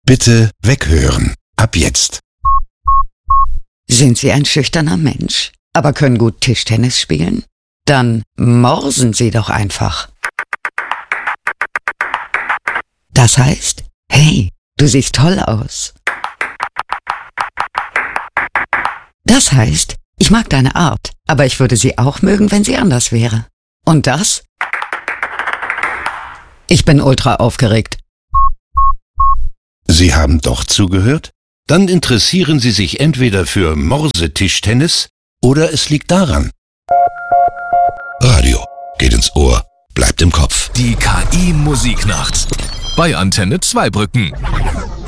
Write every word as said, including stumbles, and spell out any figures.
Bitte weghören. Ab jetzt. Sind Sie ein schüchterner Mensch, aber können gut Tischtennis spielen? Dann morsen Sie doch einfach. Das heißt, hey, du siehst toll aus. Das heißt, ich mag deine Art, aber ich würde sie auch mögen, wenn sie anders wäre. Und das? Ich bin ultra aufgeregt. Sie haben doch zugehört? Dann interessieren Sie sich entweder für Morsetischtennis oder es liegt daran. Radio geht ins Ohr, bleibt im Kopf. Die K I-Musiknacht bei Antenne Zweibrücken.